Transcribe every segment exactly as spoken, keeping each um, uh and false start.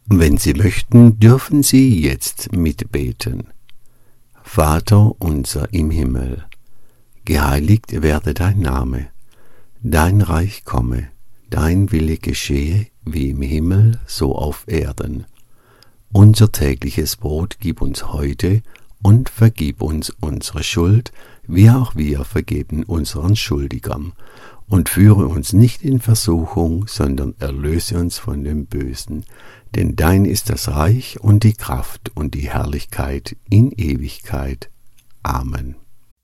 Wenn Sie möchten, dürfen Sie jetzt mitbeten. Vater unser im Himmel, geheiligt werde dein Name, dein Reich komme, dein Wille geschehe, wie im Himmel, so auf Erden. Unser tägliches Brot gib uns heute und vergib uns unsere Schuld, wie auch wir vergeben unseren Schuldigern. Und führe uns nicht in Versuchung, sondern erlöse uns von dem Bösen. Denn dein ist das Reich und die Kraft und die Herrlichkeit in Ewigkeit. Amen.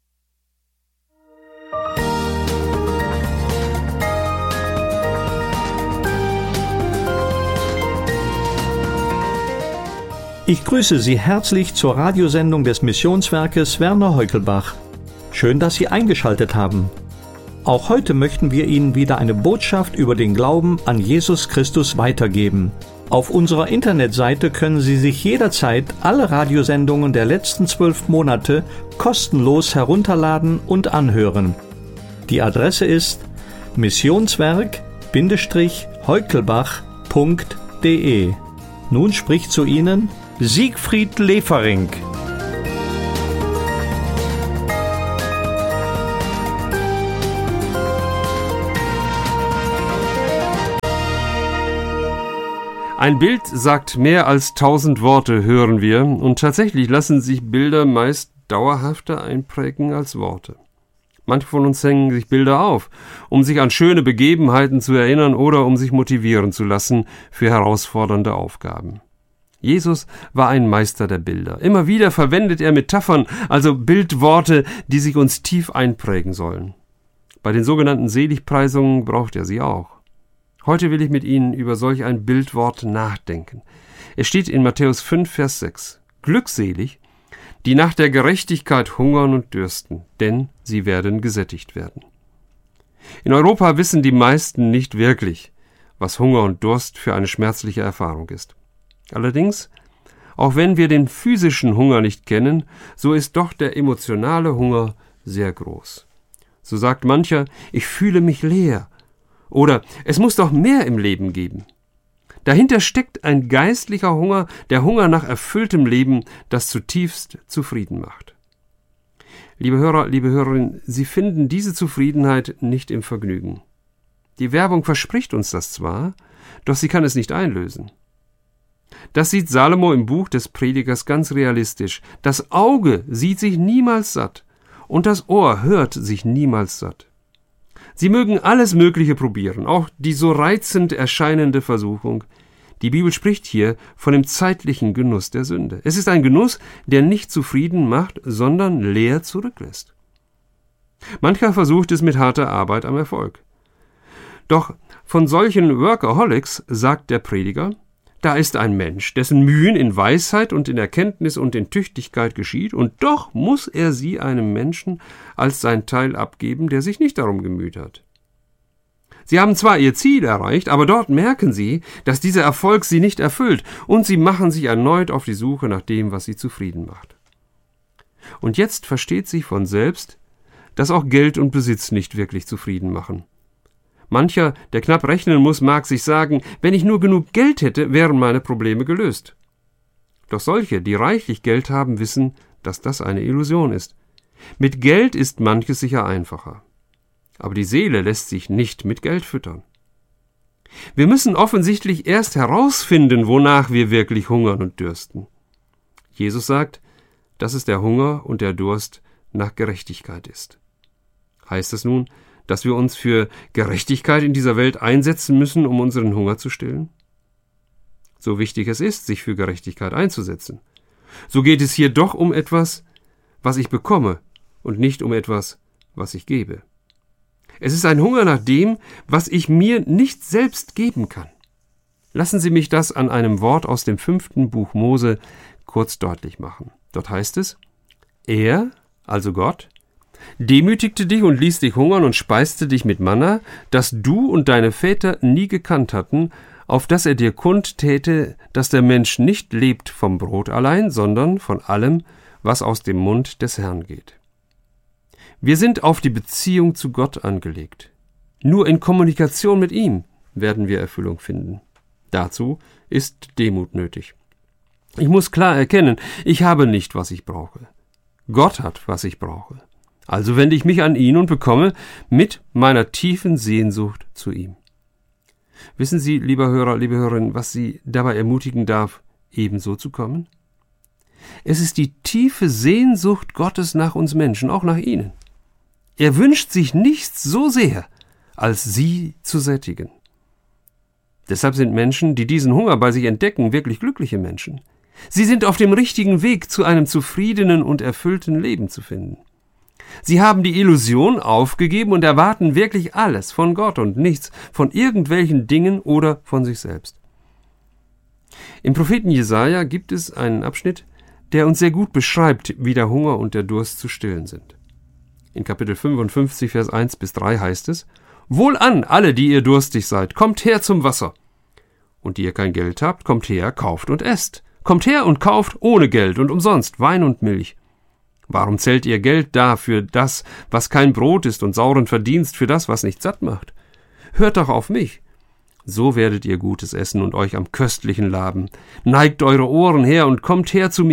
Ich grüße Sie herzlich zur Radiosendung des Missionswerkes Werner Heukelbach. Schön, dass Sie eingeschaltet haben. Auch heute möchten wir Ihnen wieder eine Botschaft über den Glauben an Jesus Christus weitergeben. Auf unserer Internetseite können Sie sich jederzeit alle Radiosendungen der letzten zwölf Monate kostenlos herunterladen und anhören. Die Adresse ist missionswerk Heukelbach punkt de. Nun spricht zu Ihnen Siegfried Lefering. Ein Bild sagt mehr als tausend Worte, hören wir, und tatsächlich lassen sich Bilder meist dauerhafter einprägen als Worte. Manche von uns hängen sich Bilder auf, um sich an schöne Begebenheiten zu erinnern oder um sich motivieren zu lassen für herausfordernde Aufgaben. Jesus war ein Meister der Bilder. Immer wieder verwendet er Metaphern, also Bildworte, die sich uns tief einprägen sollen. Bei den sogenannten Seligpreisungen braucht er sie auch. Heute will ich mit Ihnen über solch ein Bildwort nachdenken. Es steht in Matthäus fünf, Vers sechs. Glückselig, die nach der Gerechtigkeit hungern und dürsten, denn sie werden gesättigt werden. In Europa wissen die meisten nicht wirklich, was Hunger und Durst für eine schmerzliche Erfahrung ist. Allerdings, auch wenn wir den physischen Hunger nicht kennen, so ist doch der emotionale Hunger sehr groß. So sagt mancher, ich fühle mich leer. Oder es muss doch mehr im Leben geben. Dahinter steckt ein geistlicher Hunger, der Hunger nach erfülltem Leben, das zutiefst zufrieden macht. Liebe Hörer, liebe Hörerinnen, Sie finden diese Zufriedenheit nicht im Vergnügen. Die Werbung verspricht uns das zwar, doch sie kann es nicht einlösen. Das sieht Salomo im Buch des Predigers ganz realistisch. Das Auge sieht sich niemals satt und das Ohr hört sich niemals satt. Sie mögen alles Mögliche probieren, auch die so reizend erscheinende Versuchung. Die Bibel spricht hier von dem zeitlichen Genuss der Sünde. Es ist ein Genuss, der nicht zufrieden macht, sondern leer zurücklässt. Mancher versucht es mit harter Arbeit am Erfolg. Doch von solchen Workaholics sagt der Prediger, da ist ein Mensch, dessen Mühen in Weisheit und in Erkenntnis und in Tüchtigkeit geschieht, und doch muss er sie einem Menschen als sein Teil abgeben, der sich nicht darum gemüht hat. Sie haben zwar ihr Ziel erreicht, aber dort merken sie, dass dieser Erfolg sie nicht erfüllt, und sie machen sich erneut auf die Suche nach dem, was sie zufrieden macht. Und jetzt versteht sich von selbst, dass auch Geld und Besitz nicht wirklich zufrieden machen. Mancher, der knapp rechnen muss, mag sich sagen, wenn ich nur genug Geld hätte, wären meine Probleme gelöst. Doch solche, die reichlich Geld haben, wissen, dass das eine Illusion ist. Mit Geld ist manches sicher einfacher. Aber die Seele lässt sich nicht mit Geld füttern. Wir müssen offensichtlich erst herausfinden, wonach wir wirklich hungern und dürsten. Jesus sagt, dass es der Hunger und der Durst nach Gerechtigkeit ist. Heißt es nun, dass wir uns für Gerechtigkeit in dieser Welt einsetzen müssen, um unseren Hunger zu stillen? So wichtig es ist, sich für Gerechtigkeit einzusetzen, so geht es hier doch um etwas, was ich bekomme und nicht um etwas, was ich gebe. Es ist ein Hunger nach dem, was ich mir nicht selbst geben kann. Lassen Sie mich das an einem Wort aus dem fünften Buch Mose kurz deutlich machen. Dort heißt es, er, also Gott, demütigte dich und ließ dich hungern und speiste dich mit Manna, das du und deine Väter nie gekannt hatten, auf dass er dir kundtäte, dass der Mensch nicht lebt vom Brot allein, sondern von allem, was aus dem Mund des Herrn geht. Wir sind auf die Beziehung zu Gott angelegt. Nur in Kommunikation mit ihm werden wir Erfüllung finden. Dazu ist Demut nötig. Ich muss klar erkennen, ich habe nicht, was ich brauche. Gott hat, was ich brauche. Also wende ich mich an ihn und bekomme mit meiner tiefen Sehnsucht zu ihm. Wissen Sie, lieber Hörer, liebe Hörerin, was Sie dabei ermutigen darf, ebenso zu kommen? Es ist die tiefe Sehnsucht Gottes nach uns Menschen, auch nach Ihnen. Er wünscht sich nichts so sehr, als Sie zu sättigen. Deshalb sind Menschen, die diesen Hunger bei sich entdecken, wirklich glückliche Menschen. Sie sind auf dem richtigen Weg, zu einem zufriedenen und erfüllten Leben zu finden. Sie haben die Illusion aufgegeben und erwarten wirklich alles von Gott und nichts von irgendwelchen Dingen oder von sich selbst. Im Propheten Jesaja gibt es einen Abschnitt, der uns sehr gut beschreibt, wie der Hunger und der Durst zu stillen sind. In Kapitel fünfundfünfzig, Vers eins bis drei heißt es: Wohlan, alle, die ihr durstig seid, kommt her zum Wasser. Und die ihr kein Geld habt, kommt her, kauft und esst. Kommt her und kauft ohne Geld und umsonst Wein und Milch. Warum zählt ihr Geld da für das, was kein Brot ist, und sauren Verdienst für das, was nicht satt macht? Hört doch auf mich. So werdet ihr Gutes essen und euch am Köstlichen laben. Neigt eure Ohren her und kommt her zu mir.